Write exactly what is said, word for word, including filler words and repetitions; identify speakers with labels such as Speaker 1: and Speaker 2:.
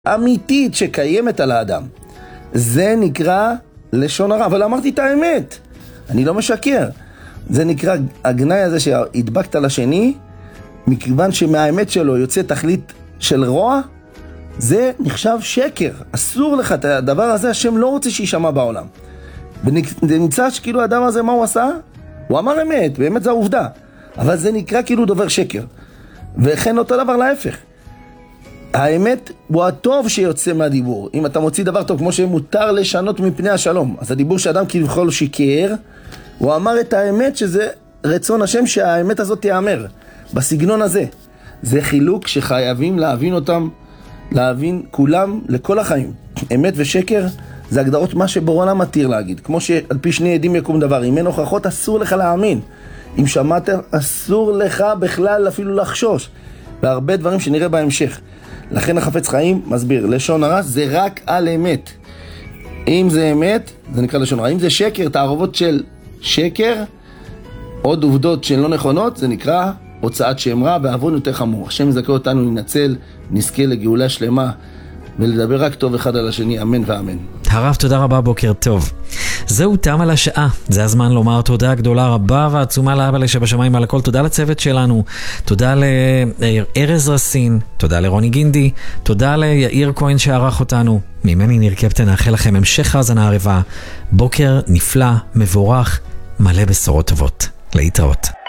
Speaker 1: אמיתית שקיימת על האדם. זה נקרא לשון הרע, אבל אמרתי את האמת, אני לא משקר. זה נקרא הגנאי הזה שהדבקת לשני, מכיוון שמהאמת שלו יוצא תכלית של רוע, זה נחשב שקר. אסור לך את הדבר הזה, השם לא רוצה שישמע בעולם. ונמצא שכאילו האדם הזה, מה הוא עשה? הוא אמר אמת, באמת זה העובדה, אבל זה נקרא כאילו דובר שקר. וכן אותו דבר להפך. האמת הוא הטוב שיוצא מהדיבור. אם אתה מוציא דבר טוב, כמו שמותר לשנות מפני השלום, אז הדיבור שאדם כביכול שיקר, הוא אמר את האמת, שזה רצון השם שהאמת הזאת תיאמר בסגנון הזה. זה חילוק שחייבים להבין אותם, להבין כולם לכל החיים. אמת ושקר זה הגדרות מה שבורא עולם מתיר להגיד. כמו שעל פי שני עדים יקום דבר, אם אין הוכחות אסור לך להאמין, אם שמעת אסור לך בכלל אפילו לחשוש, והרבה דברים שנראה בהמשך. לכן החפץ חיים מסביר, לשון הרע זה רק על אמת. אם זה אמת זה נקרא לשון הרע, אם זה שקר, תערובות של שקר, עוד עובדות שהן לא נכונות, זה נקרא הוצאת שם רע ועוון יותר חמור. השם יזכה אותנו לנצל, נזכה לגאולה שלמה ולדבר רק טוב אחד על השני, אמן ואמן.
Speaker 2: הרב, תודה רבה, בוקר טוב. זהו תם על השעה, זה הזמן לומר תודה גדולה רבה ועצומה לאבא שבשמיים על הכל. תודה לצוות שלנו, תודה לארז רסין, תודה לרוני גינדי, תודה ליאיר כהן שערך אותנו. ממני ניר קפטן, נאחל לכם המשך האזנה ערבה, בוקר נפלא, מבורך, מלא בשורות טובות. להתראות.